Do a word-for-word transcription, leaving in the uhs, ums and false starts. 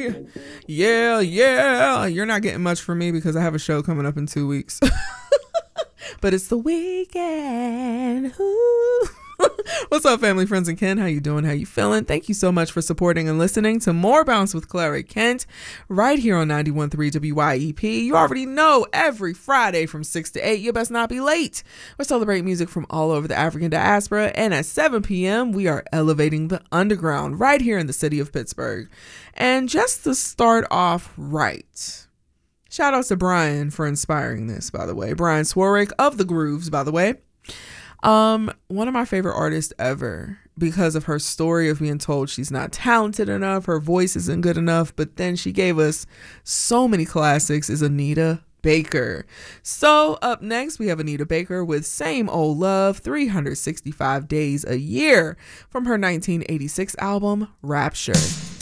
Friday. Yeah, yeah. You're not getting much from me because I have a show coming up in two weeks. But it's the weekend. Ooh. What's up, family, friends, and kin? How you doing? How you feeling? Thank you so much for supporting and listening to More Bounce with Clara Kent right here on ninety-one point three W Y E P. You already know every Friday from six to eight, you best not be late. We celebrate music from all over the African diaspora, and at seven p.m., we are elevating the underground right here in the city of Pittsburgh. And just to start off right, shout out to Brian for inspiring this, by the way. Brian Swarwick of The Grooves, by the way. Um, one of my favorite artists ever because of her story of being told she's not talented enough, her voice isn't good enough, but then she gave us so many classics is Anita Baker. So up next, we have Anita Baker with Same Old Love, three hundred sixty-five Days a Year from her nineteen eighty-six album, Rapture.